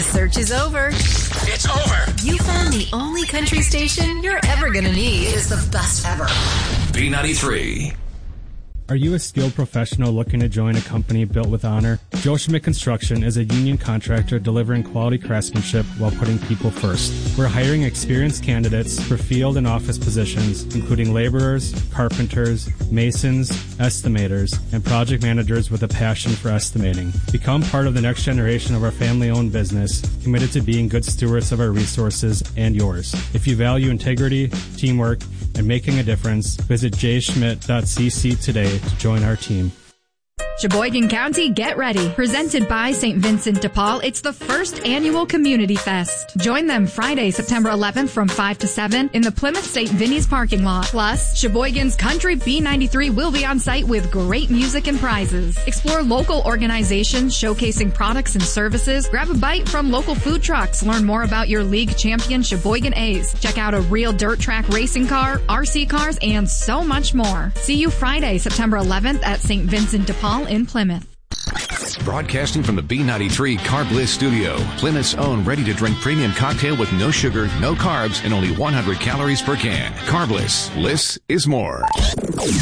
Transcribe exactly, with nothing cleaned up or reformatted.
search is over. It's over. You found the only country station you're ever going to need. It is the best ever. B ninety-three. Are you a skilled professional looking to join a company built with honor? Joe Schmidt Construction is a union contractor delivering quality craftsmanship while putting people first. We're hiring experienced candidates for field and office positions, including laborers, carpenters, masons, estimators, and project managers with a passion for estimating. Become part of the next generation of our family-owned business, committed to being good stewards of our resources and yours. If you value integrity, teamwork, and making a difference, visit j schmidt dot c c today to join our team. Sheboygan County, get ready. Presented by Saint Vincent de Paul, it's the first annual Community Fest. Join them Friday, September eleventh from five to seven in the Plymouth Saint Vinny's parking lot. Plus, Sheboygan's Country B ninety-three will be on site with great music and prizes. Explore local organizations showcasing products and services. Grab a bite from local food trucks. Learn more about your league champion Sheboygan A's. Check out a real dirt track racing car, R C cars, and so much more. See you Friday, September eleventh at Saint Vincent de Paul in Plymouth. Broadcasting from the B ninety-three Carb Bliss studio, Plymouth's own ready-to-drink premium cocktail with no sugar, no carbs, and only one hundred calories per can. Carb Bliss. Bliss is more.